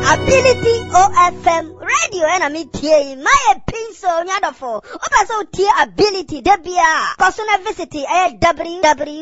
Ability OFM radio and me tie my pinso nyadofo. Opa so tie ability debia. Kosuna visit www